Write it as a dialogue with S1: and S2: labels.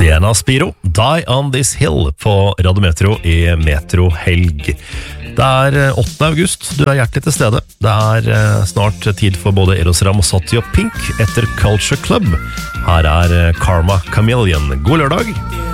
S1: Sienna Spiro, Die on This Hill på Radio Metro i Metro Helg. Det 8. august, du hjertelig til stede. Det snart tid for både Eros Ramazzotti og Pink etter Culture Club. Her Karma Chameleon. God lørdag!